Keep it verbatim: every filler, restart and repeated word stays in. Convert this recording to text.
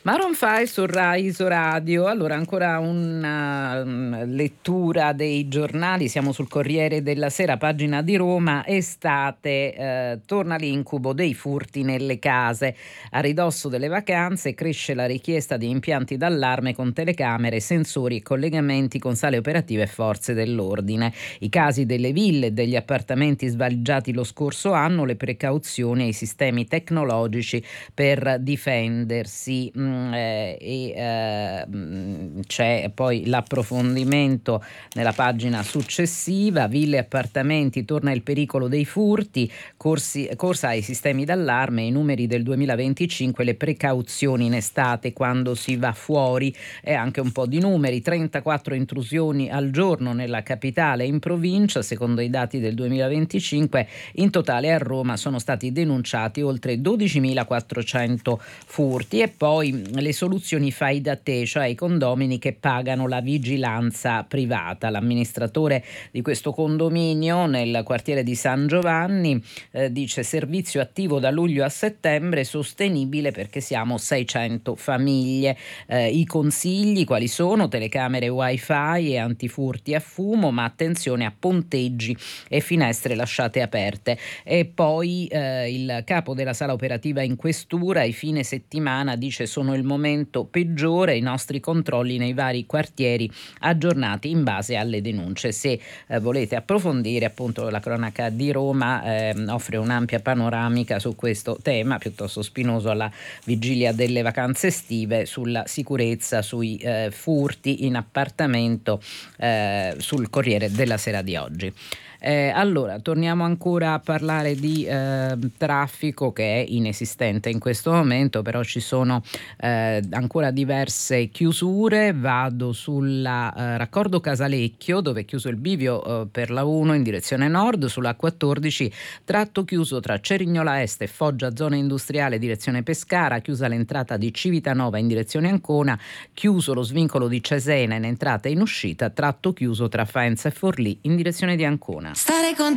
Maroon five su Rai Isoradio. Allora, ancora una um, lettura dei giornali. Siamo sul Corriere della Sera, pagina di Roma. Estate, eh, torna l'incubo dei furti nelle case. A ridosso delle vacanze cresce la richiesta di impianti d'allarme con telecamere, sensori e collegamenti con sale operative e forze dell'ordine. I casi delle ville e degli appartamenti svaligiati lo scorso anno, le precauzioni e i sistemi tecnologici per difendersi. Mm, eh, e eh, mm, c'è poi l'approfondimento nella pagina successiva. Ville e appartamenti, torna il pericolo dei furti, corsi, corsa ai sistemi d'allarme, i numeri del duemilaventicinque, le precauzioni in estate quando si va fuori, e anche un po' di numeri: trentaquattro intrusioni al giorno nella capitale e in provincia. Secondo i dati del duemilaventicinque, in totale a Roma sono stati denunciati oltre dodicimilaquattrocento furti. E poi le soluzioni fai da te, cioè i condomini che pagano la vigilanza privata. L'amministratore di questo condominio nel quartiere di San Giovanni eh, dice: servizio attivo da luglio a settembre, sostenibile perché siamo seicento famiglie. Eh, I consigli quali sono? Telecamere wifi e antifurti a fumo, ma attenzione a ponteggi e finestre lasciate aperte. E poi eh, il capo della sala operativa in questura: i fine settimana, dice, sono il momento peggiore, i nostri controlli nei vari quartieri aggiornati in base alle denunce. Se eh, volete approfondire, appunto, la cronaca di Roma eh, offre un'ampia panoramica su questo tema piuttosto spinoso alla vigilia delle vacanze estive, sulla sicurezza, sui eh, furti in appartamento, eh, sul Corriere della Sera di oggi. Eh, allora, torniamo ancora a parlare di eh, traffico, che è inesistente in questo momento, però ci sono eh, ancora diverse chiusure. Vado sulla eh, raccordo Casalecchio, dove è chiuso il bivio eh, per la uno in direzione nord, sulla quattordici tratto chiuso tra Cerignola Est e Foggia zona industriale direzione Pescara, chiusa l'entrata di Civitanova in direzione Ancona, chiuso lo svincolo di Cesena in entrata e in uscita, tratto chiuso tra Faenza e Forlì in direzione di Ancona. Stare con